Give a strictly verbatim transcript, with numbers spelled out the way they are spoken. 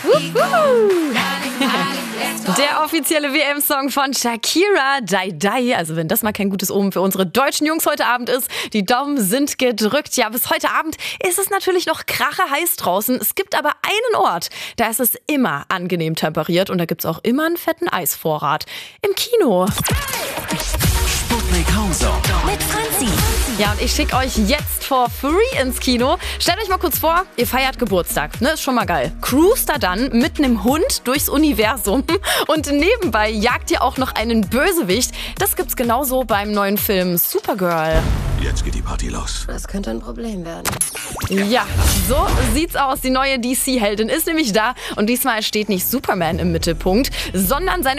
Der offizielle W M-Song von Shakira, Die Die. Also wenn das mal kein gutes Omen für unsere deutschen Jungs heute Abend ist. Die Daumen sind gedrückt. Ja, bis heute Abend ist es natürlich noch krache heiß draußen. Es gibt aber einen Ort, da ist es immer angenehm temperiert und da gibt es auch immer einen fetten Eisvorrat. Im Kino. Sputnik House Mit Franzi. Ja, und ich schicke euch jetzt for free ins Kino. Stellt euch mal kurz vor, ihr feiert Geburtstag, ne? Ist schon mal geil. Cruist da dann mit einem Hund durchs Universum und nebenbei jagt ihr auch noch einen Bösewicht. Das gibt's genauso beim neuen Film Supergirl. Jetzt geht die Party los. Das könnte ein Problem werden. Ja, so sieht's aus. Die neue D C-Heldin ist nämlich da und diesmal steht nicht Superman im Mittelpunkt, sondern seine